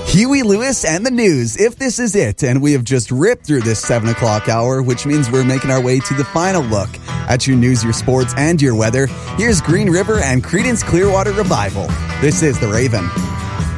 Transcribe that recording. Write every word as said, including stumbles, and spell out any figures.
Huey Lewis and the news, if this is it. And we have just ripped through this seven o'clock hour, which means we're making our way to the final look at your news, your sports, and your weather. Here's Green River and Creedence Clearwater Revival. This is The Raven.